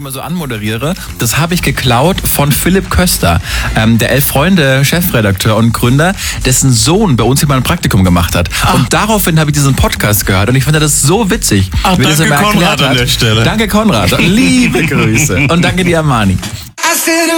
immer so anmoderiere, das habe ich geklaut von Philipp Köster, der 11 Freunde Chefredakteur und Gründer, dessen Sohn bei uns hier mal ein Praktikum gemacht hat. Und daraufhin habe ich diesen Podcast gehört und ich fand das so witzig, wie das danke Konrad an der Stelle. Danke Konrad, liebe Grüße und danke dir Armani.